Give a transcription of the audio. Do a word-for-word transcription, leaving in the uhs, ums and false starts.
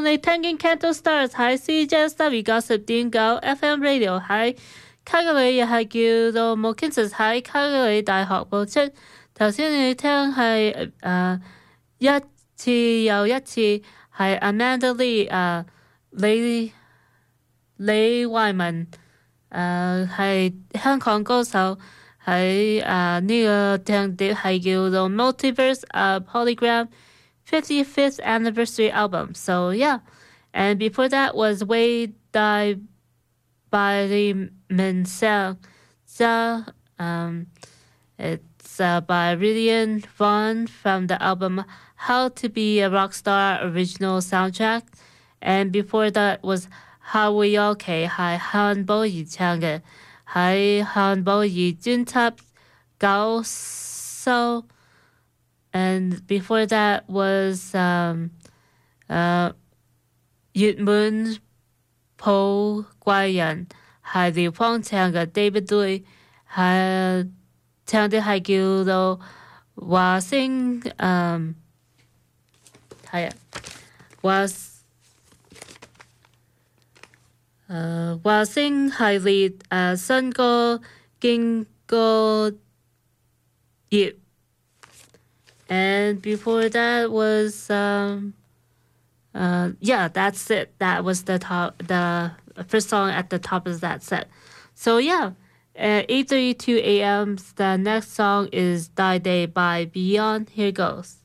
你聽緊 Canto Stars 喺 C J S W 九十點九 F M Radio 喺卡加里，又係叫做 Mokins 喺卡加里大學播出。頭先你聽係誒、呃、一次又一次係 Amanda Lee 誒、呃、李李慧文誒係、呃、香港歌手。喺誒呢個唱碟係叫做 Multiverse uh, Polygram fifty-fifth Anniversary Album. So yeah, and before that was Way Die by the Mansell. Um, it's uh, by Rillian Vaughn from the album How to Be a Rockstar original soundtrack. And before that was How We OK 係漢寶儀唱嘅。喺漢寶儀專輯九收 and before that was um, uh, 月滿抱貴人係廖芳唱嘅 David Louis 係唱啲係叫做華星嗯係啊華誒華星系列誒新歌經過葉 and before that was um uh yeah that's it that was the top the first song at the top of that set. So yeah, at eight thirty-two a.m. the next song is Die Day by Beyond. Here goes.